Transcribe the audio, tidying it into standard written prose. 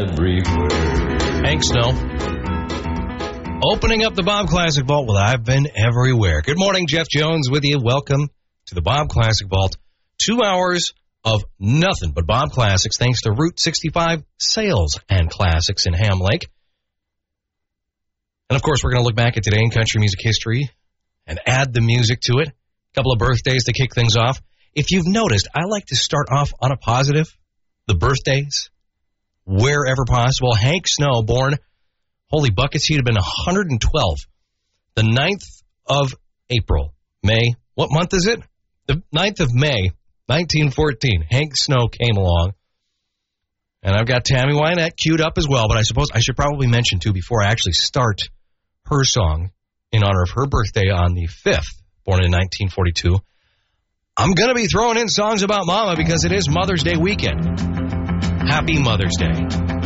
everywhere. Hank Snow. Opening up the Bob Classic Vault with I've Been Everywhere. Good morning, Jeff Jones with you. Welcome to the Bob Classic Vault. 2 hours of nothing but Bob Classics, thanks to Route 65 Sales and Classics in Ham Lake. And, of course, we're going to look back at today in country music history and add the music to it. A couple of birthdays to kick things off. If you've noticed, I like to start off on a positive. The birthdays, wherever possible. Hank Snow, born, holy buckets, he'd have been 112. The 9th of April, May. What month is it? The 9th of May, 1914. Hank Snow came along. And I've got Tammy Wynette queued up as well, but I suppose I should probably mention, too, before I actually start her song in honor of her birthday on the 5th, born in 1942. I'm going to be throwing in songs about Mama because it is Mother's Day weekend. Happy Mother's Day.